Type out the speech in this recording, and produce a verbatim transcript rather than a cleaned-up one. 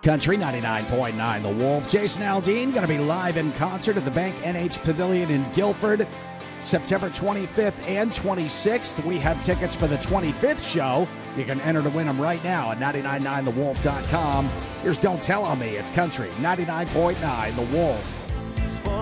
Country ninety-nine point nine The Wolf. Jason Aldean going to be live in concert at the Bank N H Pavilion in Guilford, September twenty-fifth and twenty-sixth. We have tickets for the twenty-fifth show. You can enter to win them right now at nine nine nine the wolf dot com. Here's Don't Tell on Me. It's Country ninety-nine point nine The Wolf.